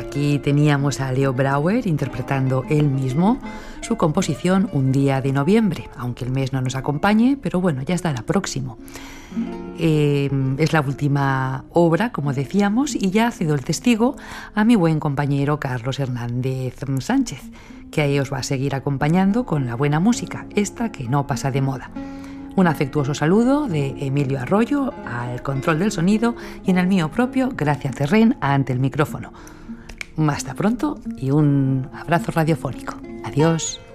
Aquí teníamos a Leo Brouwer interpretando él mismo su composición Un día de noviembre, aunque el mes no nos acompañe, pero bueno, ya estará próximo. Es la última obra, como decíamos, y ya cedo el testigo a mi buen compañero Carlos Hernández Sánchez, que ahí os va a seguir acompañando con la buena música, esta que no pasa de moda. Un afectuoso saludo de Emilio Arroyo al control del sonido y en el mío propio, Gracia Terren, ante el micrófono. Hasta pronto y un abrazo radiofónico. Adiós.